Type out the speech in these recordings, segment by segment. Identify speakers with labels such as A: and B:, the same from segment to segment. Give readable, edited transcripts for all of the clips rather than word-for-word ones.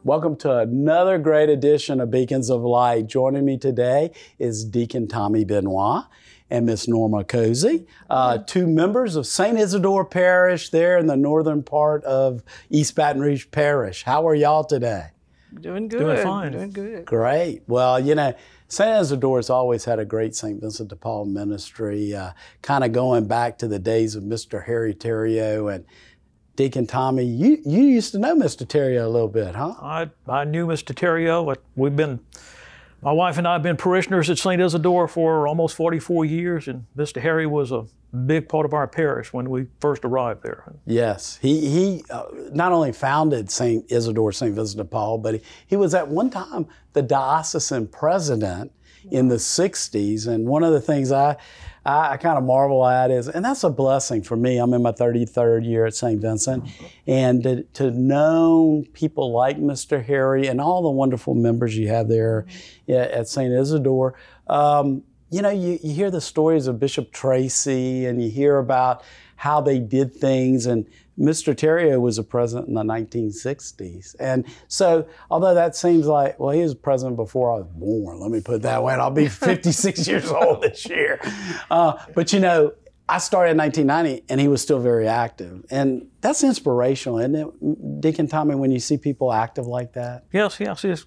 A: Welcome to another great edition of Beacons of Light. Joining me today is Deacon Tommy Benoit and Miss Norma Cozy, two members of St. Isidore Parish there in the northern part of East Baton Rouge Parish. How are y'all today?
B: Doing good.
C: Doing fine.
B: Doing good.
A: Great. Well, you know, St. Isidore has always had a great St. Vincent de Paul ministry, kind of going back to the days of Mr. Harry Theriault. And Deacon Tommy, you used to know Mr. Theriault a little bit, huh?
C: I knew Mr. Theriault. My wife and I have been parishioners at St. Isidore for almost 44 years, and Mr. Harry was a big part of our parish when we first arrived there.
A: Yes, he not only founded St. Isidore, St. Vincent de Paul, but he was at one time the diocesan president in the 60s. And one of the things I kind of marvel at is, and that's a blessing for me, I'm in my 33rd year at St. Vincent, and to know people like Mr. Harry and all the wonderful members you have there at St. Isidore. You know, you hear the stories of Bishop Tracy, and you hear about how they did things, and Mr. Theriault was a president in the 1960s. And so, although that seems like, well, he was president before I was born, let me put it that way, and I'll be 56 years old this year. But you know, I started in 1990, and he was still very active. And that's inspirational, isn't it, Deacon Tommy, when you see people active like that?
C: Yes.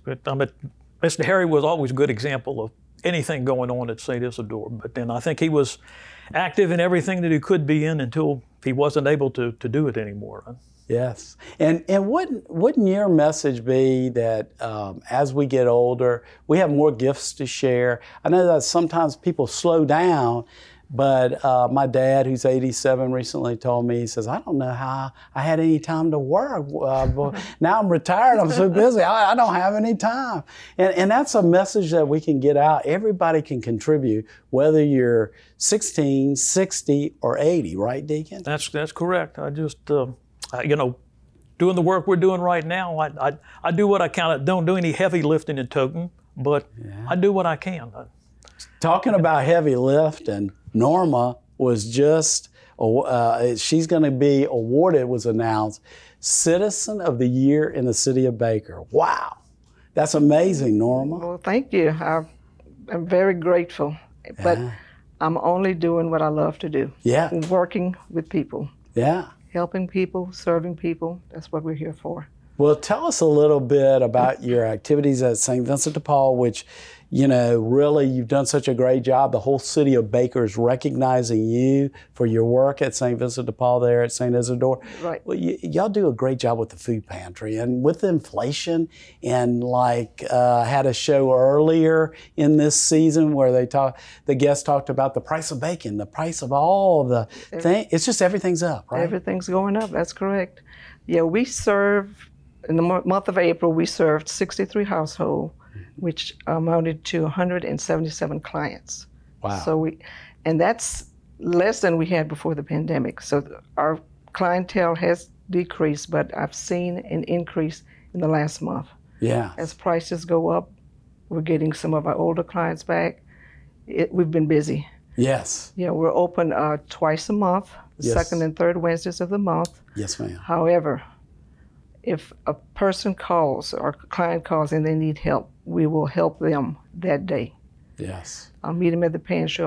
C: Mr. Harry was always a good example of anything going on at St. Isidore. But then I think he was active in everything that he could be in until he wasn't able to do it anymore.
A: Yes. And wouldn't your message be that as we get older, we have more gifts to share? I know that sometimes people slow down, but my dad, who's 87, recently told me, he says, I don't know how I had any time to work. Now I'm retired, I'm so busy, I don't have any time. And that's a message that we can get out. Everybody can contribute, whether you're 16, 60, or 80, right, Deacon?
C: That's correct. I just, doing the work we're doing right now, I do what I can. I don't do any heavy lifting and toting, but I do what I can.
A: Talking about heavy lift, and Norma was just, she's going to be awarded, was announced, Citizen of the Year in the City of Baker. Wow. That's amazing, Norma.
B: Well, thank you. I'm very grateful. But I'm only doing what I love to do.
A: Yeah.
B: Working with people.
A: Yeah.
B: Helping people, serving people. That's what we're here for.
A: Well, tell us a little bit about your activities at St. Vincent de Paul, which, you know, really you've done such a great job. The whole city of Baker is recognizing you for your work at St. Vincent de Paul there at St. Isidore.
B: Right.
A: Well, y'all do a great job with the food pantry and with inflation, and had a show earlier in this season where the guests talked about the price of bacon, the price of all the things. It's just everything's up, right?
B: Everything's going up. That's correct. Yeah, we serve. In the month of April, we served 63 households, which amounted to 177 clients.
A: Wow.
B: And that's less than we had before the pandemic. So our clientele has decreased, but I've seen an increase in the last month.
A: Yeah.
B: As prices go up, we're getting some of our older clients back. We've been busy.
A: Yes.
B: Yeah, we're open twice a month, the
A: Yes.
B: second and third Wednesdays of the month.
A: Yes, ma'am.
B: However, if a person calls or a client calls and they need help, we will help them that day.
A: Yes.
B: I'll meet them at the pantry.